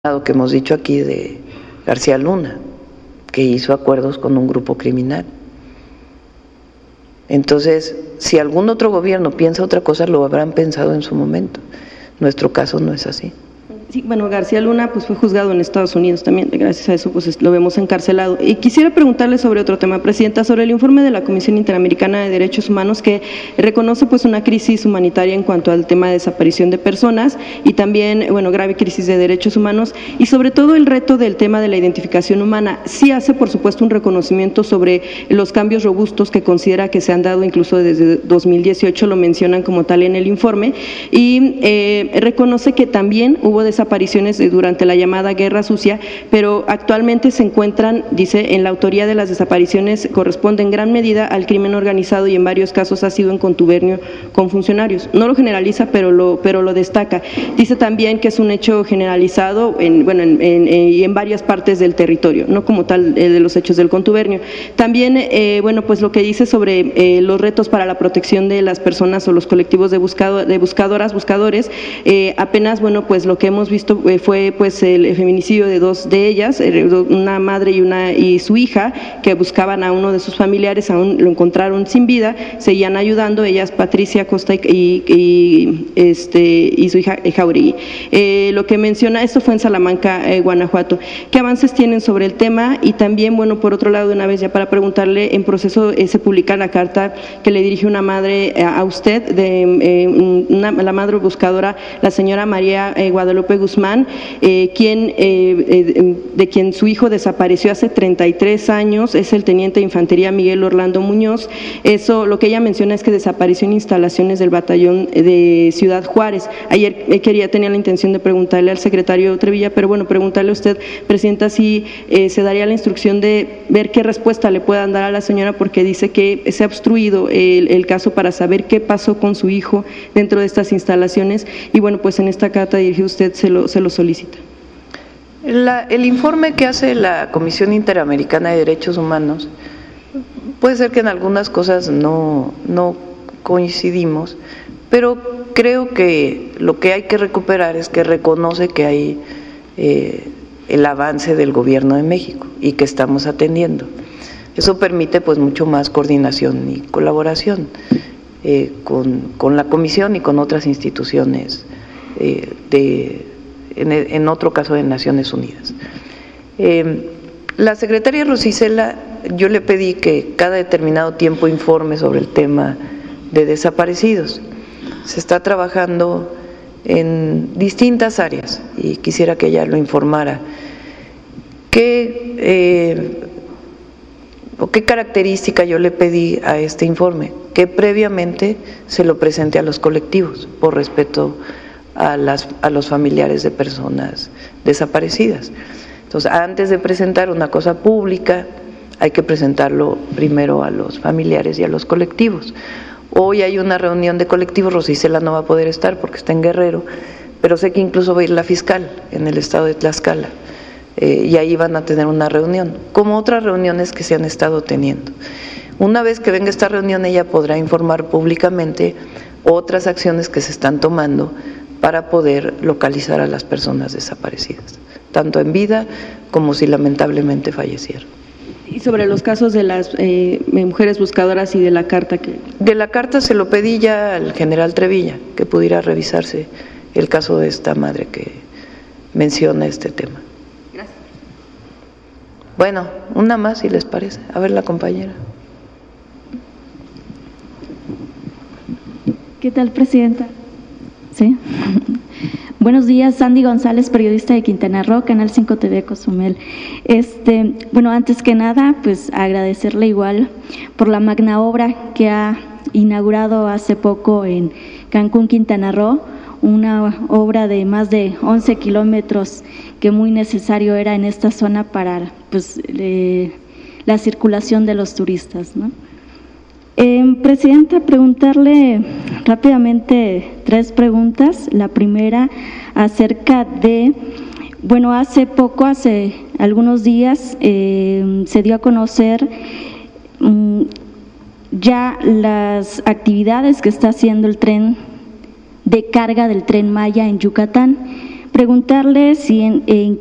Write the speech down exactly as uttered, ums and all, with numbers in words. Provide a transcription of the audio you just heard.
que hemos dicho aquí de García Luna, que hizo acuerdos con un grupo criminal. Entonces, si algún otro gobierno piensa otra cosa, lo habrán pensado en su momento. Nuestro caso no es así. Sí, bueno, García Luna pues fue juzgado en Estados Unidos también, gracias a eso pues lo vemos encarcelado. Y quisiera preguntarle sobre otro tema, Presidenta, sobre el informe de la Comisión Interamericana de Derechos Humanos que reconoce pues una crisis humanitaria en cuanto al tema de desaparición de personas y también, bueno, grave crisis de derechos humanos y sobre todo el reto del tema de la identificación humana. Sí hace, por supuesto, un reconocimiento sobre los cambios robustos que considera que se han dado incluso desde dos mil dieciocho, lo mencionan como tal en el informe, y eh, reconoce que también hubo desapariciones apariciones durante la llamada Guerra Sucia, pero actualmente se encuentran, dice, en la autoría de las desapariciones corresponde en gran medida al crimen organizado y en varios casos ha sido en contubernio con funcionarios. No lo generaliza, pero lo, pero lo destaca. Dice también que es un hecho generalizado en, bueno, en, en, en, en varias partes del territorio, no como tal eh, de los hechos del contubernio. También, eh, bueno, pues lo que dice sobre eh, los retos para la protección de las personas o los colectivos de, buscado, de buscadoras, buscadores, eh, apenas, bueno, pues lo que hemos visto fue pues el feminicidio de dos de ellas, una madre y una y su hija que buscaban a uno de sus familiares, aún lo encontraron sin vida, seguían ayudando, ellas Patricia Costa y, y este y su hija Jauregui. Eh, lo que menciona, esto fue en Salamanca, eh, Guanajuato. ¿Qué avances tienen sobre el tema? Y también, bueno, por otro lado, de una vez ya para preguntarle, en proceso eh, se publica la carta que le dirige una madre eh, a usted, de eh, una, la madre buscadora, la señora María eh, Guadalupe Guzmán, eh, quien, eh, eh, de quien su hijo desapareció hace treinta y tres años, es el teniente de infantería Miguel Orlando Muñoz. Eso, lo que ella menciona es que desapareció en instalaciones del batallón de Ciudad Juárez. Ayer eh, quería, tenía la intención de preguntarle al secretario Trevilla, pero bueno, preguntarle a usted, Presidenta, si eh, se daría la instrucción de ver qué respuesta le puedan dar a la señora, porque dice que se ha obstruido el, el caso para saber qué pasó con su hijo dentro de estas instalaciones y bueno, pues en esta carta dirige usted se lo, se lo solicita. La, el informe que hace la Comisión Interamericana de Derechos Humanos, puede ser que en algunas cosas no, no coincidimos, pero creo que lo que hay que recuperar es que reconoce que hay eh, el avance del Gobierno de México y que estamos atendiendo. Eso permite pues mucho más coordinación y colaboración eh, con, con la Comisión y con otras instituciones eh, de En, en otro caso de Naciones Unidas. Eh, la secretaria Rosicela, yo le pedí que cada determinado tiempo informe sobre el tema de desaparecidos. Se está trabajando en distintas áreas y quisiera que ella lo informara. ¿Qué, eh, o qué característica yo le pedí a este informe? Que previamente se lo presente a los colectivos, por respeto A, las, a los familiares de personas desaparecidas. Entonces, antes de presentar una cosa pública, hay que presentarlo primero a los familiares y a los colectivos. Hoy hay una reunión de colectivos, Rosicela no va a poder estar porque está en Guerrero, pero sé que incluso va a ir la fiscal en el estado de Tlaxcala, eh, y ahí van a tener una reunión, como otras reuniones que se han estado teniendo. Una vez que venga esta reunión, ella podrá informar públicamente otras acciones que se están tomando para poder localizar a las personas desaparecidas, tanto en vida como si lamentablemente fallecieron. Y sobre los casos de las eh, mujeres buscadoras y de la carta que… De la carta se lo pedí ya al general Trevilla, que pudiera revisarse el caso de esta madre que menciona este tema. Gracias. Bueno, una más si les parece. A ver, la compañera. ¿Qué tal, Presidenta? Sí. Buenos días, Sandy González, periodista de Quintana Roo, Canal cinco T V Cozumel. Este, bueno, antes que nada, pues agradecerle igual por la magna obra que ha inaugurado hace poco en Cancún, Quintana Roo, una obra de más de once kilómetros que muy necesario era en esta zona para pues eh, la circulación de los turistas, ¿no? Eh, Presidenta, preguntarle rápidamente tres preguntas. La primera acerca de, bueno, hace poco, hace algunos días, eh, se dio a conocer um, ya las actividades que está haciendo el tren de carga del Tren Maya en Yucatán. preguntarle si en, en